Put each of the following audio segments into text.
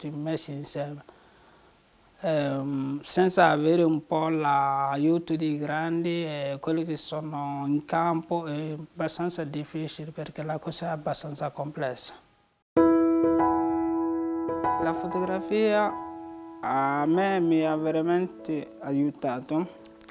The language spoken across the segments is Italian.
tutti messi insieme, senza avere un po' l'aiuto dei grandi e quelli che sono in campo è abbastanza difficile perché la cosa è abbastanza complessa. La fotografia a me mi ha veramente aiutato,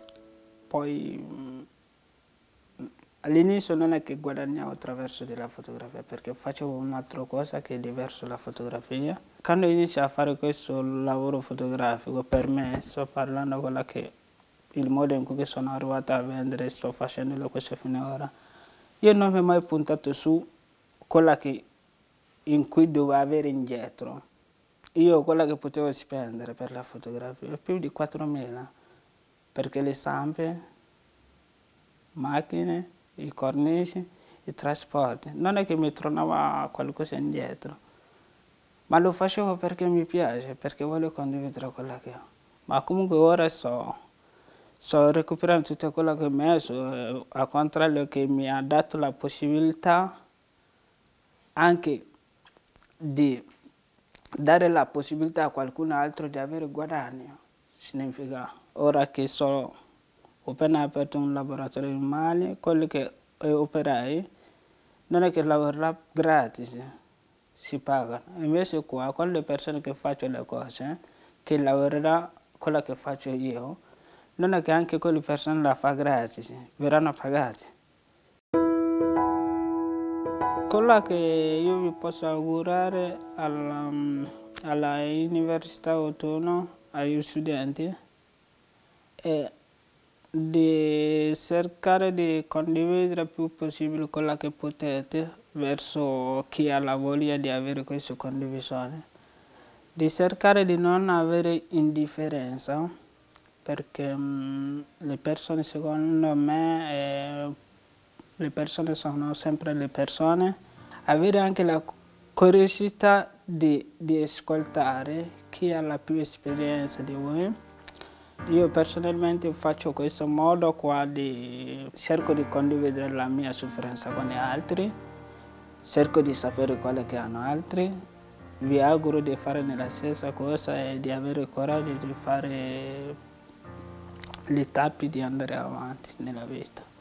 poi all'inizio non è che guadagnavo attraverso della fotografia perché facevo un'altra cosa che è diverso dalla fotografia. Quando inizio a fare questo lavoro fotografico, per me, sto parlando quello che il modo in cui sono arrivato a vendere, sto facendo questo finora, io non mi ho mai puntato su quella in cui dovevo avere indietro. Io quella che potevo spendere per la fotografia, più di 4.000, perché le stampe, macchine, i cornici, i trasporti, non è che mi tornava qualcosa indietro, ma lo facevo perché mi piace, perché voglio condividere quella che ho. Ma comunque ora sto recuperando tutto quello che ho messo, al contrario che mi ha dato la possibilità anche di dare la possibilità a qualcun altro di avere guadagno. Significa, ora che ho appena aperto un laboratorio in Mali, quelli che operai non è che lavorano gratis, si pagano. Invece qua, con le persone che faccio le cose, che lavorerà quella che faccio io, non è che anche quelle persone la fa gratis, verranno pagati. Quello che io vi posso augurare alla Università Autonoma, agli studenti, è di cercare di condividere il più possibile quello che potete verso chi ha la voglia di avere questa condivisione, di cercare di non avere indifferenza, perché le persone, secondo me, le persone sono sempre le persone, avere anche la curiosità di ascoltare chi ha la più esperienza di voi. Io personalmente faccio questo modo qua cerco di condividere la mia sofferenza con gli altri, cerco di sapere quello che hanno altri, vi auguro di fare la stessa cosa e di avere il coraggio di fare le tappe di andare avanti nella vita.